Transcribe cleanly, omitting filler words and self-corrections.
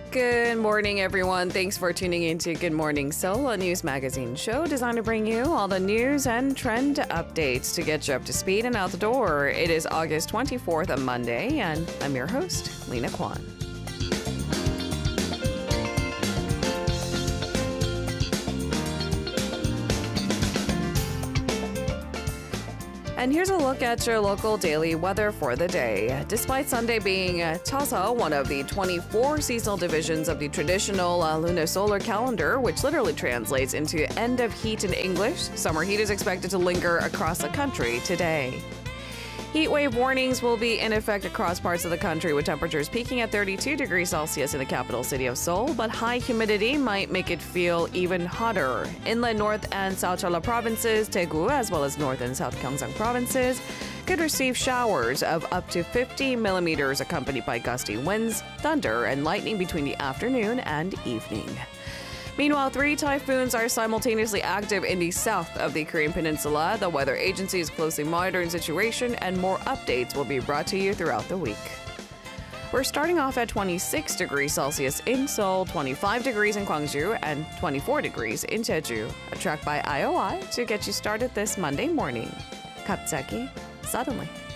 Good morning, everyone. Thanks for tuning in to Good Morning Seoul, a news magazine show designed to bring you all the news and trend updates to get you up to speed and out the door. It is August 24th, a Monday, and I'm your host, Lena Kwan. And here's a look at your local daily weather for the day. Despite Sunday being Chasa, one of the 24 seasonal divisions of the traditional lunisolar calendar, which literally translates into end of heat in English, summer heat is expected to linger across the country today. Heat wave warnings will be in effect across parts of the country, with temperatures peaking at 32 degrees Celsius in the capital city of Seoul, but high humidity might make it feel even hotter. Inland North and South Jeolla provinces, Daegu, as well as North and South Gyeongsang provinces, could receive showers of up to 50 millimeters accompanied by gusty winds, thunder, and lightning between the afternoon and evening. Meanwhile, 3 typhoons are simultaneously active in the south of the Korean Peninsula. The weather agency is closely monitoring the situation, and more updates will be brought to you throughout the week. We're starting off at 26 degrees Celsius in Seoul, 25 degrees in Gwangju, and 24 degrees in Jeju. A track by IOI to get you started this Monday morning. 갑자기, suddenly.